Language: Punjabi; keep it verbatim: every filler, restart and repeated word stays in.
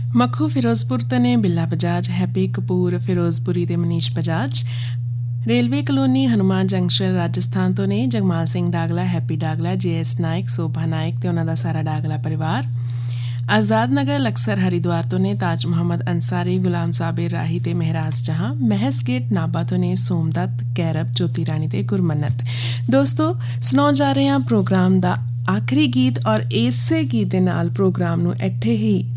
ਮੱਖੂ ਫਿਰੋਜ਼ਪੁਰ ਤੋਂ ਨੇ ਬਿੱਲਾ ਬਜਾਜ, ਹੈਪੀ ਕਪੂਰ ਫਿਰੋਜ਼ਪੁਰੀ ਤੇ Manish Bajaj. Railway colony Hanuman junction Rajasthan ਤੋਂ ਨੇ ਜਗਮਾਲ ਸਿੰਘ ਡਾਗਲਾ, ਹੈਪੀ ਡਾਗਲਾ, ਜੇ ਐਸ ਨਾਇਕ, ਸੋਭਾ ਨਾਇਕ ਤੇ ਉਹਨਾਂ ਦਾ ਸਾਰਾ ਡਾਗਲਾ ਪਰਿਵਾਰ। ਆਜ਼ਾਦ ਨਗਰ ਲਕਸਰ ਹਰਿਦੁਆਰ ਤੋਂ ਨੇ ਤਾਜ ਮੁਹੰਮਦ ਅੰਸਾਰੀ, ਗੁਲਾਮ ਸਾਬਿਰ ਰਾਹੀ ਤੇ ਮਹਿਰਾਜ ਜਹਾਂ। ਮਹਿਸ ਗੇਟ ਨਾਭਾ ਤੋਂ ਨੇ ਸੋਮਦੱਤ, ਕੈਰਬ, ਜੋਤੀ ਰਾਣੀ ਤੇ ਗੁਰਮੰਨਤ। ਦੋਸਤੋ ਸੁਣਾਉਣ ਜਾ ਰਹੇ ਹਾਂ ਪ੍ਰੋਗਰਾਮ ਦਾ ਆਖਰੀ ਗੀਤ, ਔਰ ਇਸੇ ਗੀਤ ਦੇ ਨਾਲ ਪ੍ਰੋਗਰਾਮ ਨੂੰ ਇੱਥੇ ਹੀ